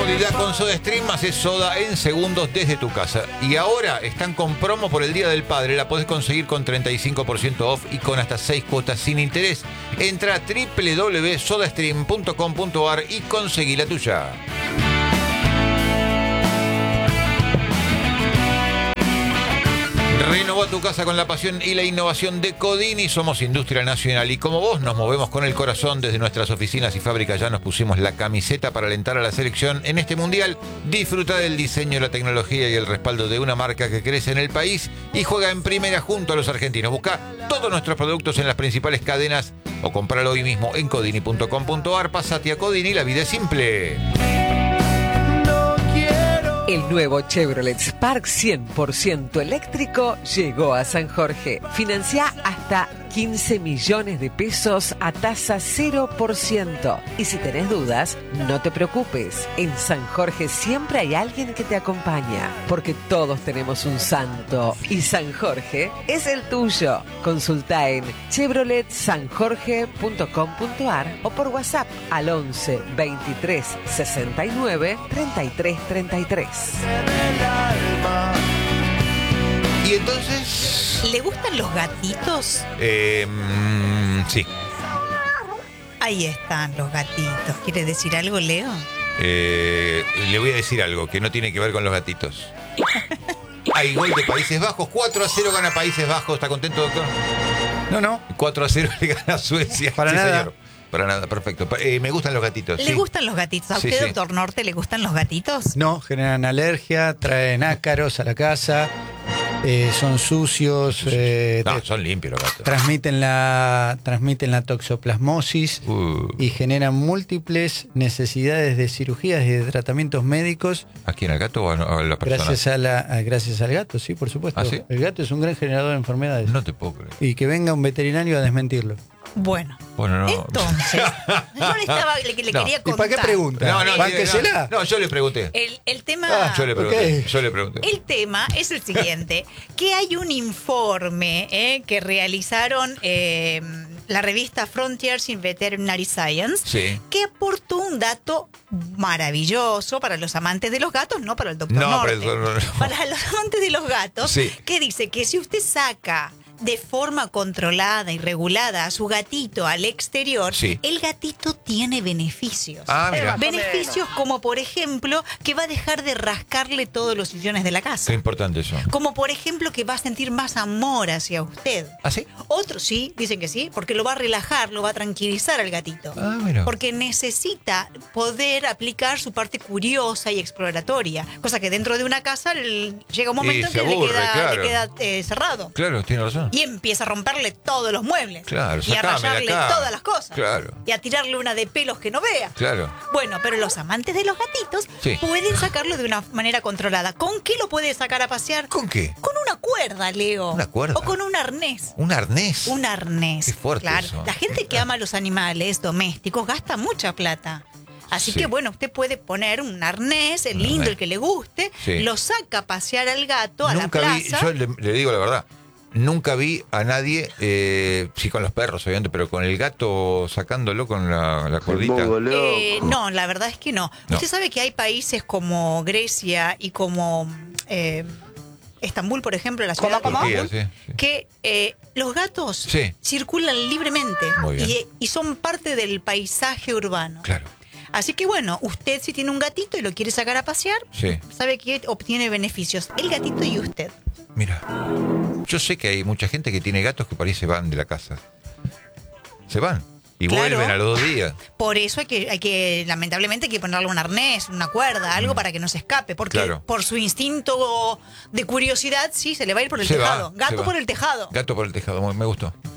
comodidad con SodaStream, haces soda en segundos desde tu casa. Y ahora están con promo por el Día del Padre. La podés conseguir con 35% off y con hasta 6 cuotas sin interés. Entra a www.sodastream.com.ar y conseguí la tuya. Renová tu casa con la pasión y la innovación de Codini. Somos industria nacional y como vos nos movemos con el corazón. Desde nuestras oficinas y fábricas ya nos pusimos la camiseta para alentar a la selección en este mundial. Disfruta del diseño, la tecnología y el respaldo de una marca que crece en el país y juega en primera junto a los argentinos. Busca todos nuestros productos en las principales cadenas o compralo hoy mismo en codini.com.ar. Pasate a Codini, la vida es simple. El nuevo Chevrolet Spark 100% eléctrico llegó a San Jorge. Financia hasta 15 millones de pesos a tasa 0%. Y si tenés dudas, no te preocupes. En San Jorge siempre hay alguien que te acompaña. Porque todos tenemos un santo. Y San Jorge es el tuyo. Consulta en chevroletsanjorge.com.ar o por WhatsApp al 11 23 69 33 33. Y entonces... ¿Le gustan los gatitos? Sí. Ahí están los gatitos. ¿Quiere decir algo, Leo? Le voy a decir algo que no tiene que ver con los gatitos. Hay gol de Países Bajos. 4-0 gana Países Bajos. ¿Está contento, doctor? No. 4-0 le gana Suecia. Para sí, nada. Señor. Para nada, perfecto. Me gustan los gatitos. ¿Le sí. gustan los gatitos? ¿A usted, Sí. doctor Norte, le gustan los gatitos? No, generan alergia, traen ácaros a la casa, son sucios, No, son limpios los gatos. transmiten la toxoplasmosis y generan múltiples necesidades de cirugías y de tratamientos médicos. ¿A quién? ¿Al gato o a la persona? Gracias al gato, sí, por supuesto. ¿Ah, sí? El gato es un gran generador de enfermedades. No te puedo creer. Y que venga un veterinario a desmentirlo. Bueno, no. entonces, yo le quería ¿Y contar. para qué pregunta? Bánquesela. No, yo le pregunté. El tema... Yo le pregunté. ok. Yo le pregunté. El tema es el siguiente, que hay un informe que realizaron la revista Frontiers in Veterinary Science, Sí. que aportó un dato maravilloso para los amantes de los gatos, no para el doctor No, Norte. no. Para los amantes de los gatos, Sí. que dice que si usted saca de forma controlada y regulada a su gatito al exterior, Sí. el gatito tiene beneficios. Ah, mira. Beneficios como, por ejemplo, que va a dejar de rascarle todos los sillones de la casa. Qué importante eso. Como, por ejemplo, que va a sentir más amor hacia usted. ¿Ah, sí? Otros sí, dicen que sí, porque lo va a relajar, lo va a tranquilizar al gatito. Ah, mira. Porque necesita poder aplicar su parte curiosa y exploratoria. Cosa que dentro de una casa llega un momento en se que aburre, le queda cerrado. Claro, tiene razón. Y empieza a romperle todos los muebles. Claro, y a sacame de rayarle acá. todas las cosas. Claro. Y a tirarle una de pelos que no vea. Claro. Bueno, pero los amantes de los gatitos Sí. pueden sacarlo de una manera controlada. ¿Con qué lo puede sacar a pasear? ¿Con qué? Con una cuerda, Leo. ¿Una cuerda? O con un arnés. ¿Un arnés? Un arnés. Qué fuerte Claro. eso. La gente que ama a los animales domésticos gasta mucha plata. Así Sí. que bueno, usted puede poner un arnés, el Un lindo, arnés. el que le guste, Sí. lo saca a pasear al gato a Nunca la vi, plaza. yo le digo la verdad, nunca vi a nadie, sí con los perros obviamente, pero con el gato sacándolo con la cordita. No, la verdad es que no. No. Usted sabe que hay países como Grecia y como Estambul, por ejemplo, la ciudad de Turquía, Estambul, sí. que los gatos Sí. circulan libremente Muy bien. y son parte del paisaje urbano. Claro. Así que bueno, usted si tiene un gatito y lo quiere sacar a pasear, Sí. sabe que obtiene beneficios. El gatito y usted. Mira, yo sé que hay mucha gente que tiene gatos que parece van de la casa. Se van y Claro. vuelven a los 2 días. Por eso hay que lamentablemente, hay que ponerle un arnés, una cuerda, algo para que no se escape. Porque Claro. por su instinto de curiosidad, sí, se le va a ir por el Se va, tejado. se Gato va. por el tejado. Gato por el tejado, me gustó.